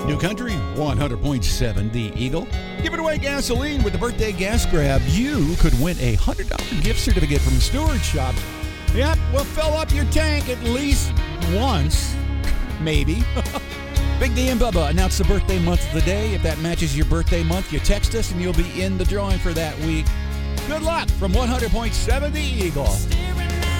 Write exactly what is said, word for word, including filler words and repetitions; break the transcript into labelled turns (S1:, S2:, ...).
S1: New Country, one hundred point seven, The Eagle. Giving away gasoline with the birthday gas grab. You could win a one hundred dollars gift certificate from Stewart Shop. Yep, we'll fill up your tank at least once, maybe. Big D and Bubba announce the birthday month of the day. If that matches your birthday month, you text us and you'll be in the drawing for that week. Good luck from one hundred point seven The Eagle.